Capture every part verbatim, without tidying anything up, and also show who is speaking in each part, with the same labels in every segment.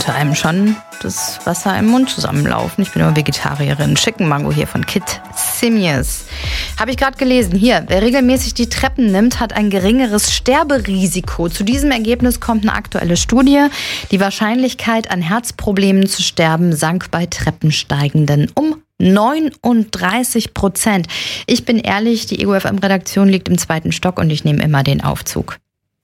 Speaker 1: könnte einem schon das Wasser im Mund zusammenlaufen. Ich bin nur Vegetarierin. Chicken Mango hier von Kit Simius. Habe ich gerade gelesen. Hier, wer regelmäßig die Treppen nimmt, hat ein geringeres Sterberisiko. Zu diesem Ergebnis kommt eine aktuelle Studie. Die Wahrscheinlichkeit, an Herzproblemen zu sterben, sank bei Treppensteigenden um neununddreißig Prozent. Ich bin ehrlich, die Ego F M-Redaktion liegt im zweiten Stock und ich nehme immer den Aufzug.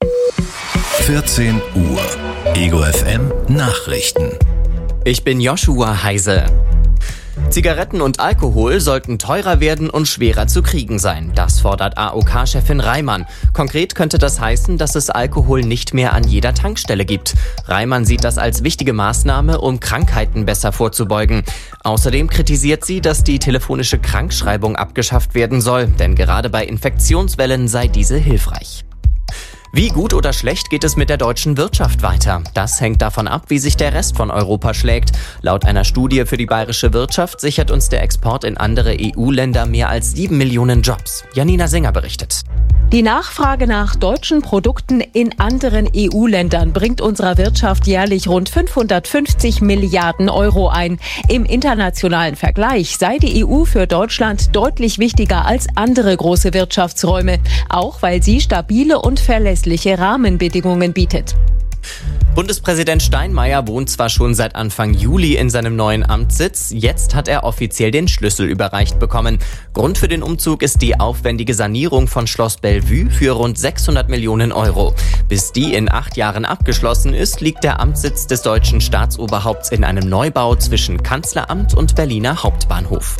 Speaker 2: vierzehn Uhr. Ego F M Nachrichten.
Speaker 3: Ich bin Joshua Heise. Zigaretten und Alkohol sollten teurer werden und schwerer zu kriegen sein. Das fordert A O K-Chefin Reimann. Konkret könnte das heißen, dass es Alkohol nicht mehr an jeder Tankstelle gibt. Reimann sieht das als wichtige Maßnahme, um Krankheiten besser vorzubeugen. Außerdem kritisiert sie, dass die telefonische Krankschreibung abgeschafft werden soll, denn gerade bei Infektionswellen sei diese hilfreich. Wie gut oder schlecht geht es mit der deutschen Wirtschaft weiter? Das hängt davon ab, wie sich der Rest von Europa schlägt. Laut einer Studie für die bayerische Wirtschaft sichert uns der Export in andere E U-Länder mehr als sieben Millionen Jobs. Janina Singer berichtet.
Speaker 4: Die Nachfrage nach deutschen Produkten in anderen E U-Ländern bringt unserer Wirtschaft jährlich rund fünfhundertfünfzig Milliarden Euro ein. Im internationalen Vergleich sei die E U für Deutschland deutlich wichtiger als andere große Wirtschaftsräume, auch weil sie stabile und verlässliche Rahmenbedingungen bietet.
Speaker 3: Bundespräsident Steinmeier wohnt zwar schon seit Anfang Juli in seinem neuen Amtssitz, jetzt hat er offiziell den Schlüssel überreicht bekommen. Grund für den Umzug ist die aufwendige Sanierung von Schloss Bellevue für rund sechshundert Millionen Euro. Bis die in acht Jahren abgeschlossen ist, liegt der Amtssitz des deutschen Staatsoberhaupts in einem Neubau zwischen Kanzleramt und Berliner Hauptbahnhof.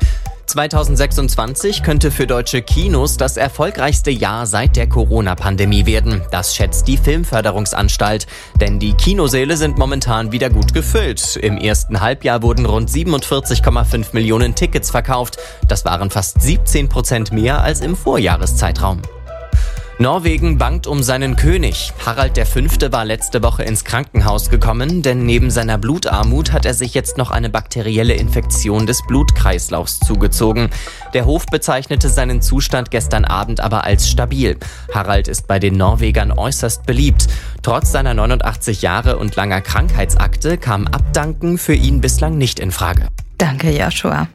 Speaker 3: zweitausendsechsundzwanzig könnte für deutsche Kinos das erfolgreichste Jahr seit der Corona-Pandemie werden. Das schätzt die Filmförderungsanstalt. Denn die Kinosäle sind momentan wieder gut gefüllt. Im ersten Halbjahr wurden rund siebenundvierzig Komma fünf Millionen Tickets verkauft. Das waren fast siebzehn Prozent mehr als im Vorjahreszeitraum. Norwegen bangt um seinen König. Harald der Fünfte war letzte Woche ins Krankenhaus gekommen, denn neben seiner Blutarmut hat er sich jetzt noch eine bakterielle Infektion des Blutkreislaufs zugezogen. Der Hof bezeichnete seinen Zustand gestern Abend aber als stabil. Harald ist bei den Norwegern äußerst beliebt. Trotz seiner neunundachtzig Jahre und langer Krankheitsakte kam Abdanken für ihn bislang nicht in Frage.
Speaker 1: Danke, Joshua.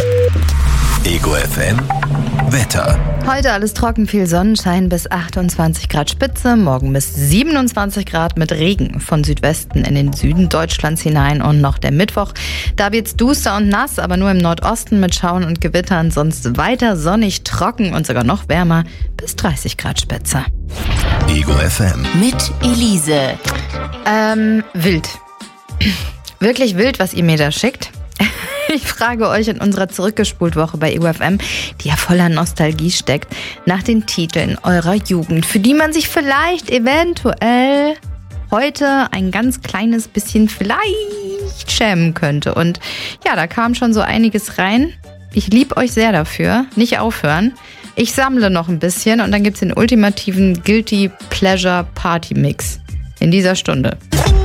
Speaker 2: Ego F M Wetter.
Speaker 1: Heute alles trocken, viel Sonnenschein bis achtundzwanzig Grad Spitze, morgen bis siebenundzwanzig Grad mit Regen von Südwesten in den Süden Deutschlands hinein und noch der Mittwoch. Da wird's duster und nass, aber nur im Nordosten mit Schauern und Gewittern, sonst weiter sonnig, trocken und sogar noch wärmer bis dreißig Grad Spitze.
Speaker 2: Ego F M
Speaker 5: mit Elise.
Speaker 1: Ähm, wild. Wirklich wild, was ihr mir da schickt. Ich frage euch in unserer Zurückgespult-Woche bei Ego F M, die ja voller Nostalgie steckt, nach den Titeln eurer Jugend, für die man sich vielleicht eventuell heute ein ganz kleines bisschen vielleicht schämen könnte. Und ja, da kam schon so einiges rein. Ich liebe euch sehr dafür. Nicht aufhören. Ich sammle noch ein bisschen und dann gibt's den ultimativen Guilty Pleasure Party Mix in dieser Stunde.